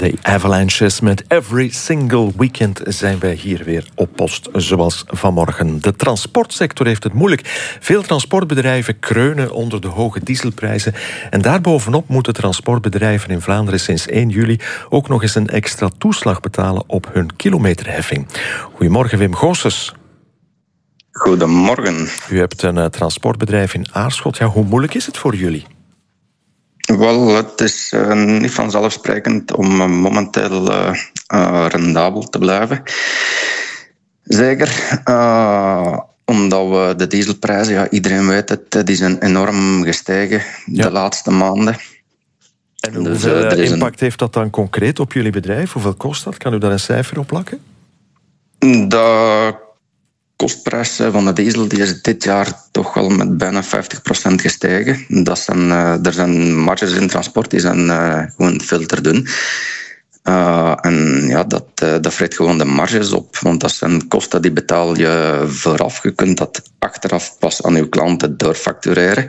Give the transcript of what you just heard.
The Avalanches met Every Single Weekend zijn wij hier weer op post, zoals vanmorgen. De transportsector heeft het moeilijk. Veel transportbedrijven kreunen onder de hoge dieselprijzen. En daarbovenop moeten transportbedrijven in Vlaanderen sinds 1 juli ook nog eens een extra toeslag betalen op hun kilometerheffing. Goedemorgen, Wim Goossens. Goedemorgen. U hebt een transportbedrijf in Aarschot. Ja, hoe moeilijk is het voor jullie? Wel, het is niet vanzelfsprekend om momenteel rendabel te blijven. Zeker omdat we de dieselprijzen, ja, iedereen weet het, die zijn enorm gestegen de laatste maanden. En hoeveel impact heeft dat dan concreet op jullie bedrijf? Hoeveel kost dat? Kan u daar een cijfer op plakken? De kostprijs van de diesel die is dit jaar toch wel met bijna 50% gestegen. Er zijn marges in transport die zijn gewoon veel te dun. En ja, dat vreet gewoon de marges op. Want dat zijn kosten die betaal je vooraf. Je kunt dat achteraf pas aan uw klanten doorfactureren.